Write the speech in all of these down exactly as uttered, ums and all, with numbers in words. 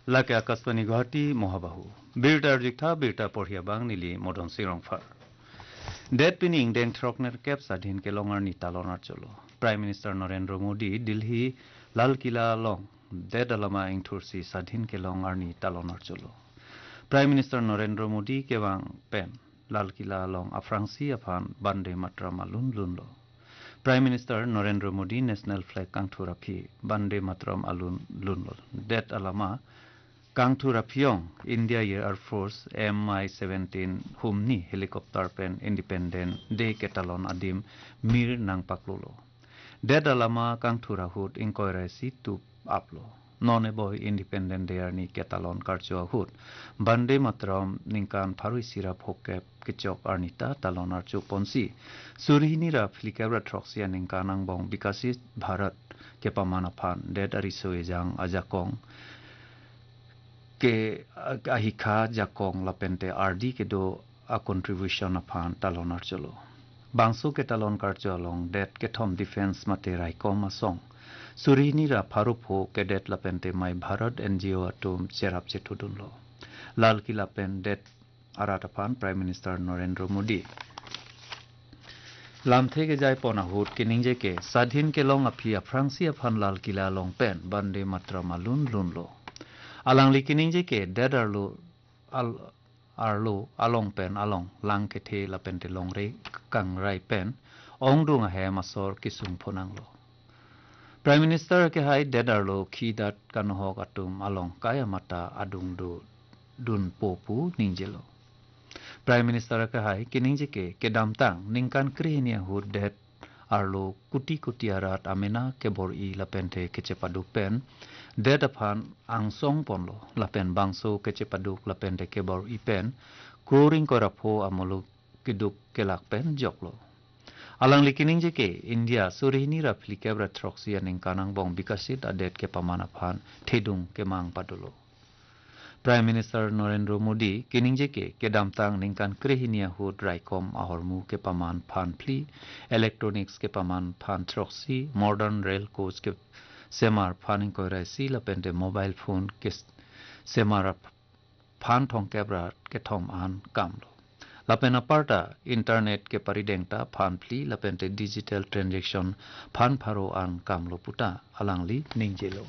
लाके आकाशवाणी गुवाहाटी महाबाहु बिरटा अर्जिकथा बिरटा पढ़िया बांग निली Madan सिरंफार date pinning Deng थ्रकनेर cap साधीन के लंगार नी तालनार चलो prime minister Narendra Modi Delhi Lal Qila lung date अलामा इंथुरसी साधीन के लंगार नी तालनार चलो प्राइम मिनिस्टर नरेंद्र मोदी के वांग पेन लाल किला लंग अफ्रांसी अफान बांदे मात्रा मालुन लुनलो prime minister Narendra Modi national flag कांगथु Rafi बांदे मातरम आलुन लुनलो डेट अलामा कांगथु राफियों इंडिया एयर फोर्स एम आई seventeen हुमनी helicopter pen independent day केटालन आदिम Mir नांगपाकलो date Allama कांगथु Rahul इंकोयरासी to आपलो नॉन बॉय इंडिपेंडेंट डे आरनी केटालन कार्चो हुत बांदे मातरम निंकान फारुई सिराप होके किचक आर्निता तालन आर्चो पंसी सुरहिनी रा फ्लिकेब्रा ट्रक्सिया निंकान आंगबों विकासित भारत के पमाना फान डेट अरिसो एजांग आजाकोंग के अहिखा जाकोंग लापेंटे आरडी के दो आ कंट्रीब्यूशन अफान तालोनार चलो बांसो के तालोन कार्चो अलोंग डेट के थम डिफेंस मते राइकोम असोंग सुरीनी रा फारूक हो के डेट लापेंटे माई Bharat NGO अटुम चेराप चेटुडुनलो Lal Qila pen date आरात Affan prime minister Narendra Modi लामथे के जाय पोनाहुट के निंजे के साधीन के लोंग अफिया फ्रांसी अफान लाल किला लोंग पेन बंदे मात्रा मालुन लुनलो alang likining je ke dead arlo al arlo along pen along lang ke the la pen te long re kang rai pen ong dung he masor kisung phonang lo prime minister ke hai dead arlo khi dat kan hok atum along kaya mata adung do dun popu ninjelo prime minister ke hai kining je ke ke dam tang ningkan krihnia hu dead arlo kuti kuti arat amena ke bor i la pen te ke chepadu pen Dead upon angsong ponlo lapen bangso kecepaduk lapen de kebor ipen kuring korapo amolo kiduk kelak pen joklo alang likining je ke India surihini rafli kebra troxia ning kanang bong bikasit adet ke pamana phan thedung ke mang padolo Prime Minister Narendra Modi kining je ke kedam tang ning kan krehinia hud raikom ahormu ke paman phan pli electronics ke paman phan troxi modern rail coach ke Semar फानिंग को राइसी लपेंटे mobile phone के Semar फान थोंग कैबरा के थोम आन कामलो लपेन अपार्टा internet के परिडेंगटा फान flee लपेंटे digital transaction फान pharaoh आन कामलो पुटा अलांगली निंजेलो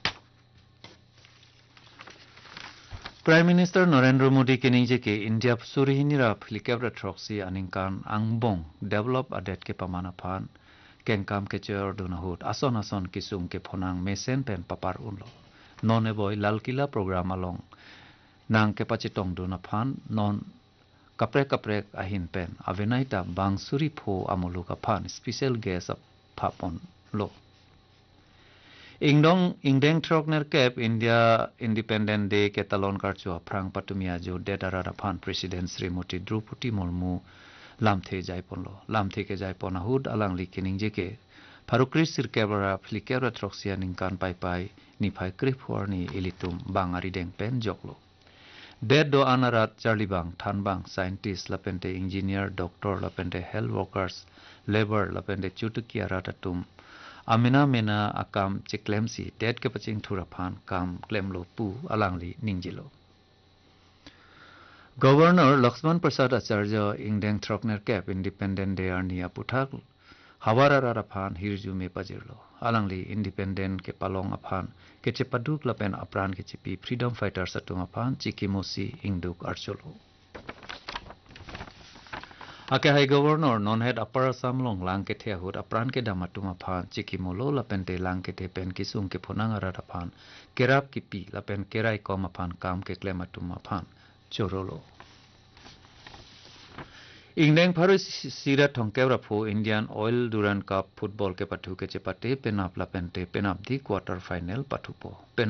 prime minister Narendra Modi के निजे के इंडिया सुरहिनीरा फ्लिकेब्रा ट्रॉक्सी अनिंकान आंगबोंग डेवलप अडेट के पमाना फान केंकाम के चेयर दुनहुत आसन आसन किसुम के फोनांग मेसेन pen पापार उनलो non boy Lal Qila programme along नांग के पचितोंग दुना फान नॉन कपरे कपरे अहिन पेन अवेनाइटा बांगसुरी फो अमुलु का फान स्पेशल गेस अप फापन लो इंगडोंग इंगडेंग ट्रॉकनर कैप इंडिया इंडिपेंडेंट डे के तलोन कार्चो फ्रांग पटुमिया जो डेटारा फान प्रेसिडेंट श्रीमती द्रौपदी मुर्मू लामथे जायपनलो लामथे के जायपना हुद अलांग लिकिनिंग जे के फारुक्री सिरकेबरा फ्लिकेबरा ट्रक्सिया निंकान पाई पाई निफाई क्रिफोरनी इलितुम बांगारी डेंग पेन जoklo डेड दो अनारात चार्ली बांग थान बांग scientist लपेंटे engineer doctor लपेंटे health workers labour लपेंटे चुटुकिया रातुम Amina मेना अकाम चिक्लेमसी डेड के पचिंग थुराफान काम क्लेमलो पु अलांगली निंजिलो governor Lakshman Prasad Acharya इंगडेंग थ्रकनर cap independent day Arnie अपुथाक हवारा राफान हिरजु में पजिरलो अलांगली इंडिपेंडेंट के पालोंग अफान के चेपदुक लपेन अपरान के चिपी फ्रीडम फाइटर्स अतुम अफान चिकिमोसी इंगदुक अर्चोलो आके हाई गवर्नर नॉन हेड अपर असम लोंग लांग के थे हुद अपरान के दामतुम अफान चिकिमोलो लपेन ते लांग के थे पेन किसुम के फोनांग अरात अफान केराप की पी लपेन केराई कम अफान काम के क्लेम अतुम अफान चोरोलो इंगडेंग फारो सीरा थोंकेब्रा फो Indian oil Duran cup football के पठु के चेपाटे पेनाप लापेंटे पेनाप दी क्वार्टर फाइनल पठुपो